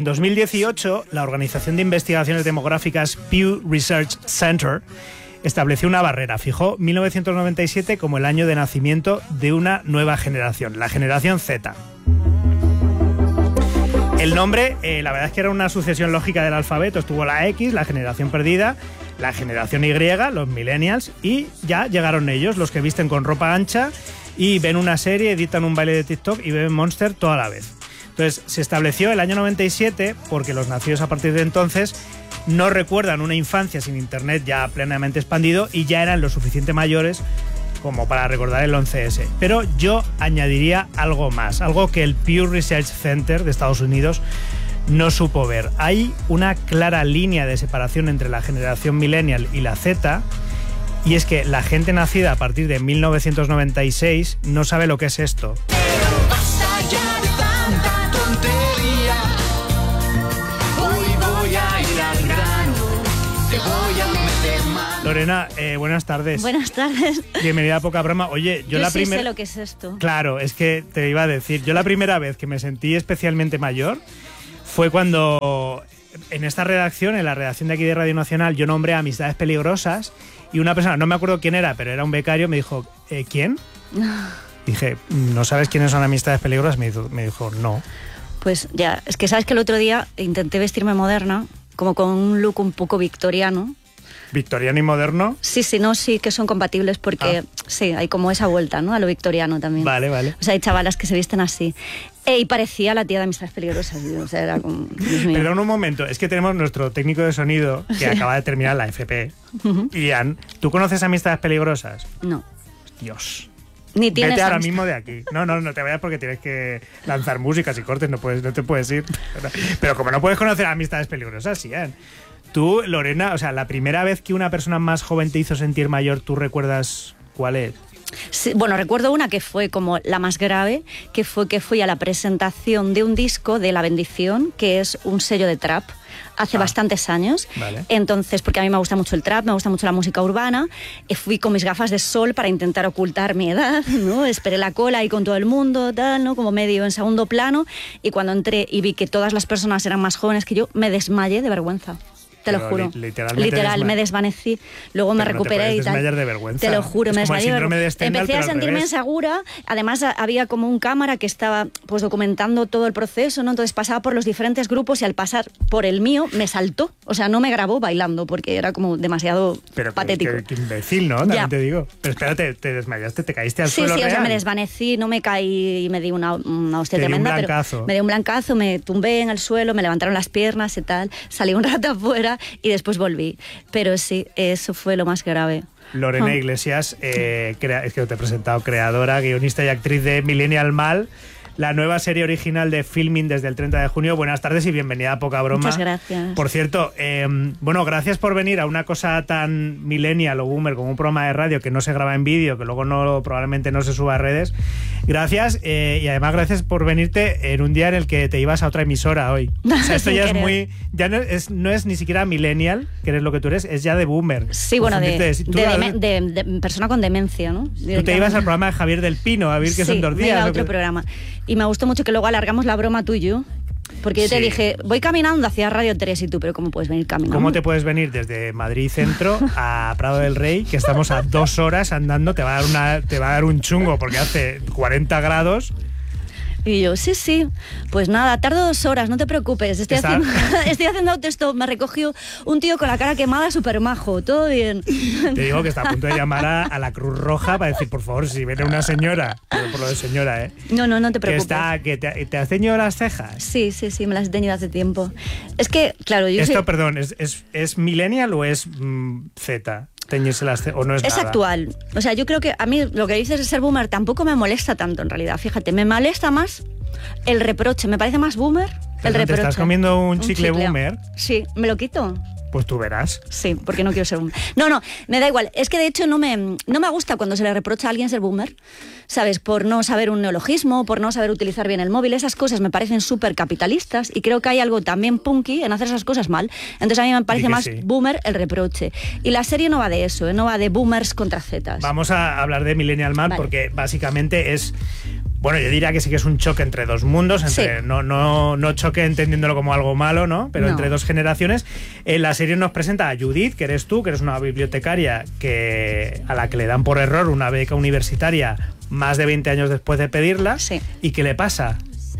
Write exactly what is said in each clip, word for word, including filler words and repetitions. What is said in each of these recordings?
en dos mil dieciocho, la Organización de Investigaciones Demográficas Pew Research Center estableció una barrera, fijó mil novecientos noventa y siete como el año de nacimiento de una nueva generación, la generación Z. El nombre, eh, la verdad es que era una sucesión lógica del alfabeto. Estuvo la X, la generación perdida, la generación Y, los millennials, y ya llegaron ellos, los que visten con ropa ancha y ven una serie, editan un baile de TikTok y ven Monster toda la vez. Entonces, se estableció el año noventa y siete porque los nacidos a partir de entonces no recuerdan una infancia sin internet ya plenamente expandido y ya eran lo suficiente mayores como para recordar el once ese. Pero yo añadiría algo más, algo que el Pew Research Center de Estados Unidos no supo ver. Hay una clara línea de separación entre la generación millennial y la Z, y es que la gente nacida a partir de mil novecientos noventa y seis no sabe lo que es esto. Pero basta ya de tanta tontería. Hoy voy a ir al grano, te voy a meter mano. Lorena, eh, buenas tardes. Buenas tardes. Bienvenida a Poca Broma. Oye, yo, yo la sí primera... sé lo que es esto. Claro, es que te iba a decir, yo la primera vez que me sentí especialmente mayor fue cuando en esta redacción, en la redacción de aquí de Radio Nacional, yo nombré Amistades Peligrosas y una persona, no me acuerdo quién era, pero era un becario, me dijo, ¿eh, ¿quién? Dije, ¿no sabes quiénes son Amistades Peligrosas? Me dijo, me dijo, no. Pues ya, es que sabes que el otro día intenté vestirme moderna, como con un look un poco victoriano. ¿Victoriano y moderno? Sí, sí, no, sí que son compatibles porque ah. sí, hay como esa vuelta, ¿no? A lo victoriano también. Vale, vale. O sea, hay chavalas que se visten así. E, y parecía la tía de Amistades Peligrosas. O sea, era como... Perdón un momento, es que tenemos nuestro técnico de sonido que sí. acaba de terminar la F P. Uh-huh. Ian, ¿tú conoces Amistades Peligrosas? No. Dios. Ni tienes Vete ahora amistad. mismo de aquí. No, no, no te vayas porque tienes que lanzar músicas y cortes, no, puedes, no te puedes ir. Pero como no puedes conocer Amistades Peligrosas, Ian. Tú, Lorena, o sea, la primera vez que una persona más joven te hizo sentir mayor, ¿tú recuerdas cuál es? Sí, bueno, recuerdo una que fue como la más grave, que fue que fui a la presentación de un disco de La Bendición, que es un sello de trap, hace ah, bastantes años. Vale. Entonces, porque a mí me gusta mucho el trap, me gusta mucho la música urbana, y fui con mis gafas de sol para intentar ocultar mi edad, ¿no? Esperé la cola ahí con todo el mundo, tal, ¿no? Como medio en segundo plano, y cuando entré y vi que todas las personas eran más jóvenes que yo, me desmayé de vergüenza. Te Pero lo juro. Li literal, literal me desvanecí. Luego me pero recuperé no te y tal. De vergüenza. Te lo juro, es me como desmayé. el síndrome de Stendhal, Empecé a sentirme insegura. Además, había como un cámara que estaba pues documentando todo el proceso, ¿no? Entonces pasaba por los diferentes grupos y al pasar por el mío me saltó. O sea, no me grabó bailando porque era como demasiado pero patético. Pero qué imbécil, ¿no? También ya. te digo. Pero espérate, te desmayaste, te caíste al sí, suelo Sí, sí, real. o sea, me desvanecí, no me caí y me di una, una hostia te tremenda. Di un blancazo. Pero me di un blancazo, me tumbé en el suelo, me levantaron las piernas y tal. Salí un rato afuera y después volví. Pero sí, eso fue lo más grave. Lorena oh. Iglesias, eh, crea es que te he presentado, creadora, guionista y actriz de Millennial Mal, la nueva serie original de Filmin desde el treinta de junio. Buenas tardes y bienvenida a Poca Broma. Muchas gracias. Por cierto, eh, bueno, gracias por venir a una cosa tan millennial o boomer como un programa de radio que no se graba en vídeo, que luego no probablemente no se suba a redes. Gracias eh, y además gracias por venirte en un día en el que te ibas a otra emisora hoy. O sea, esto ya es muy... Ya no es, no es ni siquiera millennial, que eres lo que tú eres, es ya de boomer. Sí, bueno, de, de, tú, de, de, de persona con demencia, ¿no? Tú te ibas al programa de Javier del Pino a ver que sí, son dos días. Sí, a otro que... programa. Y me gustó mucho que luego alargamos la broma tú y yo. Porque yo sí. te dije, voy caminando hacia Radio tres y tú, pero ¿cómo puedes venir caminando? ¿Cómo te puedes venir desde Madrid Centro a Prado del Rey, que estamos a dos horas andando? Te va a dar, una, te va a dar un chungo porque hace cuarenta grados. Y yo, sí, sí, pues nada, tardo dos horas, no te preocupes, estoy, haciendo, estoy haciendo autostop, me recogió un tío con la cara quemada súper majo, todo bien. Te digo que está a punto de llamar a, a la Cruz Roja para decir, por favor, si viene una señora, por lo de señora, ¿eh? No, no, no te preocupes. Que, está, que te, ¿Te has teñido las cejas? Sí, sí, sí, me las he teñido hace tiempo. Es que, claro, yo Esto, soy... perdón, ¿es, es, ¿es millennial o es mm, Z? Teñirse las cejas, o no es, es nada. actual. O sea, yo creo que a mí lo que dices de ser boomer tampoco me molesta tanto en realidad. Fíjate, me molesta más el reproche. Me parece más boomer el reproche. ¿Te estás comiendo un, un chicle, chicle boomer? Sí, ¿me lo quito? Pues tú verás. Sí, porque no quiero ser boomer. No, no, me da igual. Es que de hecho no me, no me gusta cuando se le reprocha a alguien ser boomer, ¿sabes? Por no saber un neologismo, por no saber utilizar bien el móvil. Esas cosas me parecen súper capitalistas y creo que hay algo también punky en hacer esas cosas mal. Entonces a mí me parece más sí. boomer el reproche. Y la serie no va de eso, ¿eh? No va de boomers contra zetas. Vamos a hablar de Millennial Man vale. porque básicamente es Bueno, yo diría que sí que es un choque entre dos mundos, entre, Sí. no, no, no choque entendiéndolo como algo malo, ¿no? Pero No. entre dos generaciones. En la serie nos presenta a Judith, que eres tú, que eres una bibliotecaria que, a la que le dan por error una beca universitaria más de veinte años después de pedirla. Sí. ¿Y qué le pasa?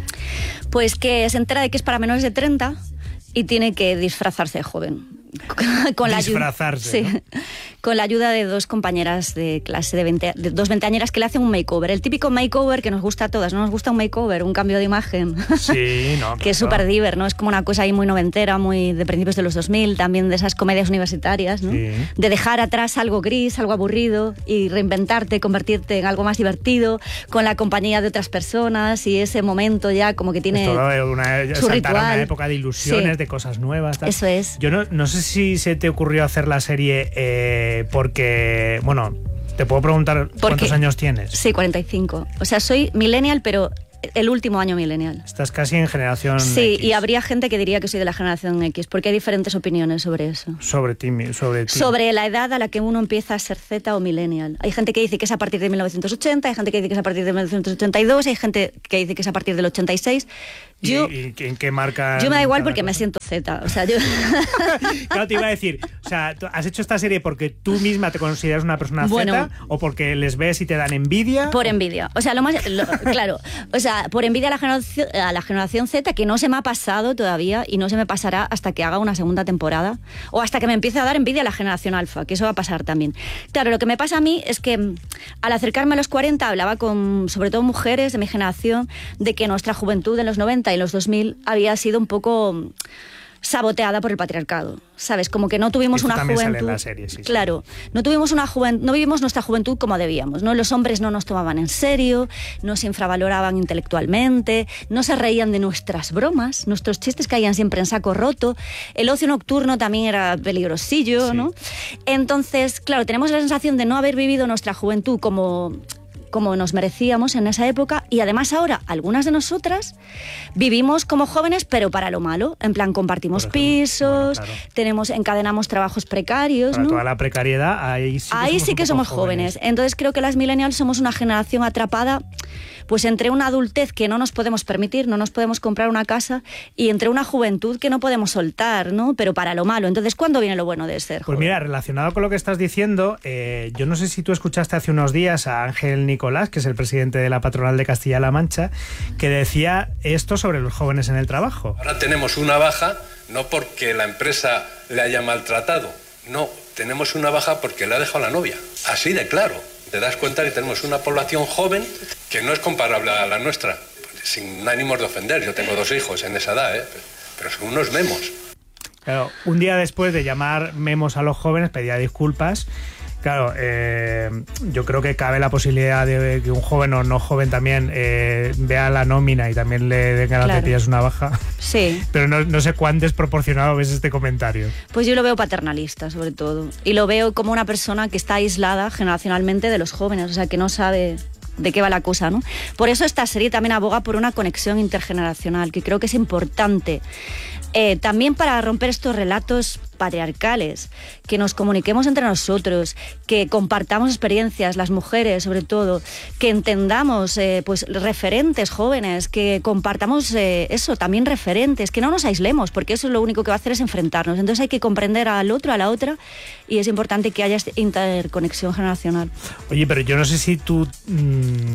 Pues que se entera de que es para menores de treinta y tiene que disfrazarse de joven. Con la ayu- Disfrazarse, Sí. ¿no? Con la ayuda de dos compañeras de clase, de, veinte, de dos veinteañeras que le hacen un makeover. El típico makeover que nos gusta a todas, ¿no? Nos gusta un makeover, un cambio de imagen. Sí, no. Que es claro. súper diver, ¿no? Es como una cosa ahí muy noventera, muy de principios de los dos mil, también de esas comedias universitarias, ¿no? Sí. De dejar atrás algo gris, algo aburrido y reinventarte, convertirte en algo más divertido, con la compañía de otras personas y ese momento ya como que tiene Es todo de una, su saltar a una ritual. época de ilusiones, Sí. de cosas nuevas. Tal. Eso es. Yo no, no sé si se te ocurrió hacer la serie eh, porque, bueno, te puedo preguntar Porque- cuántos años tienes. Sí, cuarenta y cinco. O sea, soy millennial, pero el último año millennial. Estás casi en generación Sí, X. y habría gente que diría que soy de la generación X, porque hay diferentes opiniones sobre eso. Sobre ti, mi- sobre ti. Sobre la edad a la que uno empieza a ser Z o millennial. Hay gente que dice que es a partir de mil novecientos ochenta, hay gente que dice que es a partir de mil novecientos ochenta y dos, hay gente que dice que es a partir del ochenta y seis. ¿Y, Yo, y en qué marca? yo me da igual cada porque me cosa? siento Z. O sea, yo... Claro, te iba a decir, o sea, ¿tú ¿has hecho esta serie porque tú misma te consideras una persona Bueno. Z o porque les ves y te dan envidia? Por envidia. O sea, lo más. lo- claro. O sea, por envidia a la, generación, a la generación Z, que no se me ha pasado todavía y no se me pasará hasta que haga una segunda temporada. O hasta que me empiece a dar envidia a la generación alfa, que eso va a pasar también. Claro, lo que me pasa a mí es que mm, al acercarme a los cuarenta hablaba con, sobre todo mujeres de mi generación, de que nuestra juventud en los noventa y los dos mil había sido un poco mm, saboteada por el patriarcado, ¿sabes? Como que no tuvimos Esto una también sale en juventud... la serie, sí, sí. Claro, no tuvimos una juventud, no vivimos nuestra juventud como debíamos, ¿no? Los hombres no nos tomaban en serio, nos infravaloraban intelectualmente, no se reían de nuestras bromas, nuestros chistes caían siempre en saco roto, el ocio nocturno también era peligrosillo, Sí. ¿no? Entonces, claro, tenemos la sensación de no haber vivido nuestra juventud como como nos merecíamos en esa época, y además ahora algunas de nosotras vivimos como jóvenes pero para lo malo, en plan compartimos Por ejemplo, pisos, bueno, claro. tenemos encadenamos trabajos precarios, Para ¿no? toda la precariedad, ahí sí que Ahí somos sí un que poco somos jóvenes. Entonces creo que las millennials somos una generación atrapada pues entre una adultez que no nos podemos permitir, no nos podemos comprar una casa, y entre una juventud que no podemos soltar, ¿no? Pero para lo malo. Entonces, ¿cuándo viene lo bueno de ser Pues joven? mira, relacionado con lo que estás diciendo, eh, yo no sé si tú escuchaste hace unos días a Ángel Nicolás, que es el presidente de la patronal de Castilla-La Mancha, que decía esto sobre los jóvenes en el trabajo. Ahora tenemos una baja no porque la empresa le haya maltratado, no, tenemos una baja porque le ha dejado la novia. Así de claro. Te das cuenta que tenemos una población joven que no es comparable a la nuestra. Sin ánimos de ofender, yo tengo dos hijos en esa edad, ¿eh? Pero son unos memos. Claro, un día después de llamar memos a los jóvenes, pedía disculpas. Claro, eh, yo creo que cabe la posibilidad de que un joven o no joven también eh, vea la nómina y también le den ganas Claro. de pillarse una baja. Sí. Pero no, no sé cuán desproporcionado ves este comentario. Pues yo lo veo paternalista, sobre todo. Y lo veo como una persona que está aislada generacionalmente de los jóvenes, o sea, que no sabe de qué va la cosa, ¿no? Por eso esta serie también aboga por una conexión intergeneracional, que creo que es importante. Eh, también para romper estos relatos patriarcales, que nos comuniquemos entre nosotros, que compartamos experiencias, las mujeres sobre todo, que entendamos eh, pues referentes jóvenes, que compartamos eh, eso, también referentes, que no nos aislemos, porque eso lo único que va a hacer es enfrentarnos. Entonces hay que comprender al otro, a la otra, y es importante que haya esta interconexión generacional. Oye, pero yo no sé si tú... Mmm,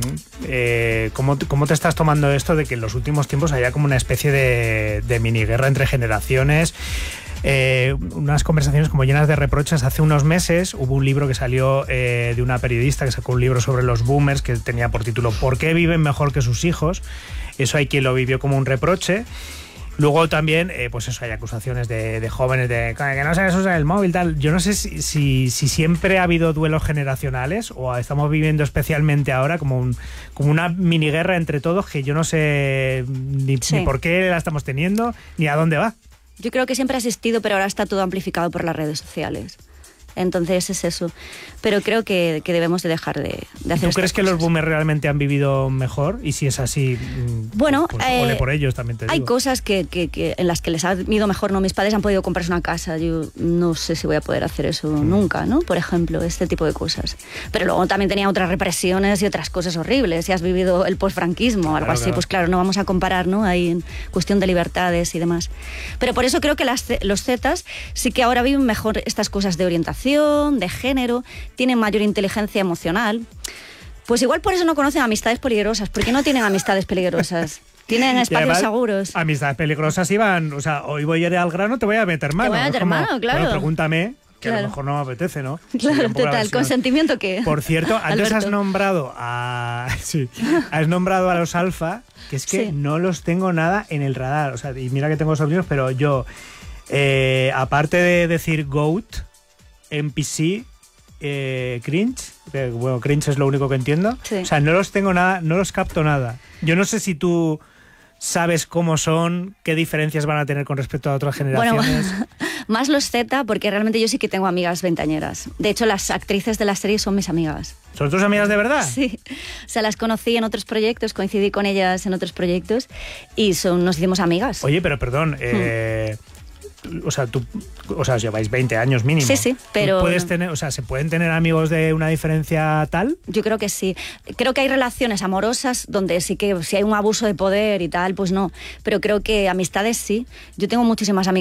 eh, ¿cómo, ¿Cómo te estás tomando esto de que en los últimos tiempos haya como una especie de, de miniguerra entre generaciones? Eh, unas conversaciones como llenas de reproches. Hace unos meses hubo un libro que salió eh, de una periodista que sacó un libro sobre los boomers que tenía por título ¿Por qué viven mejor que sus hijos? Eso hay quien lo vivió como un reproche. Luego también, eh, pues eso, hay acusaciones de, de jóvenes de que no sabes usar el móvil, tal. Yo no sé si, si, si siempre ha habido duelos generacionales o estamos viviendo especialmente ahora como, un, como una miniguerra entre todos que yo no sé ni, Sí. ni por qué la estamos teniendo ni a dónde va. Yo creo que siempre ha existido, pero ahora está todo amplificado por las redes sociales. Entonces es eso. Pero creo que, que debemos de dejar de, de hacer ¿Tú crees que cosas. los boomers realmente han vivido mejor? Y si es así, bueno, pues eh, ole por ellos, también te digo. hay cosas que, que, que en las que les ha ido mejor, ¿no? Mis padres han podido comprarse una casa, yo no sé si voy a poder hacer eso mm. nunca, ¿no? Por ejemplo, este tipo de cosas. Pero luego también tenía otras represiones y otras cosas horribles. Si has vivido el posfranquismo o algo claro, así, claro. pues claro, no vamos a comparar, ¿no? Ahí en cuestión de libertades y demás. Pero por eso creo que las, los Zetas sí que ahora viven mejor estas cosas de orientación, de género, tienen mayor inteligencia emocional. Pues igual por eso no conocen amistades peligrosas, porque no tienen amistades peligrosas. Tienen espacios además, seguros. Amistades peligrosas iban, o sea, hoy voy a ir al grano, te voy a meter mano. voy a meter Es como, mano, claro. Bueno, pregúntame, que Claro. a lo mejor no me apetece, ¿no? Claro, Sería un poco la total. versión. ¿Consentimiento qué? Por cierto, antes Alberto. has nombrado a. Sí, has nombrado a los alfa, que es que Sí. no los tengo nada en el radar. O sea, y mira que tengo sobrinos, pero yo, eh, aparte de decir GOAT, N P C, eh, cringe, que, bueno, cringe es lo único que entiendo. Sí. O sea, no los tengo nada, no los capto nada. Yo no sé si tú sabes cómo son, qué diferencias van a tener con respecto a otras generaciones. Bueno, más los Z, porque realmente yo sí que tengo amigas veinteañeras. De hecho, las actrices de la serie son mis amigas. ¿Son tus amigas de verdad? Sí, o sea, las conocí en otros proyectos, coincidí con ellas en otros proyectos y son, nos hicimos amigas. Oye, pero perdón, eh, o sea, tú, o sea, os lleváis veinte años mínimo. Sí, sí, ¿Tú pero- puedes tener, o sea, ¿se pueden tener amigos de una diferencia tal? Yo creo que sí. Creo que hay relaciones amorosas donde sí que si hay un abuso de poder y tal, pues no. Pero creo que amistades sí. Yo tengo muchísimas amigas